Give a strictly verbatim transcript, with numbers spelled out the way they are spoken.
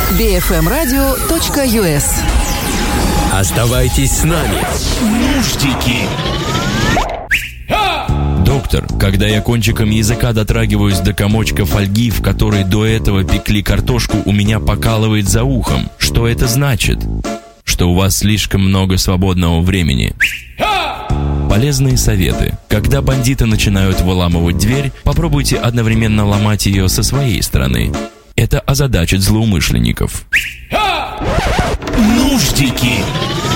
би эф эм радио точка ю эс. Оставайтесь с нами. Нуждики. Доктор, когда я кончиком языка дотрагиваюсь до комочка фольги, в которой до этого пекли картошку, у меня покалывает за ухом. Что это значит? Что у вас слишком много свободного времени. Полезные советы. Когда бандиты начинают выламывать дверь, попробуйте одновременно ломать ее со своей стороны. Это озадачит злоумышленников. Нуждики.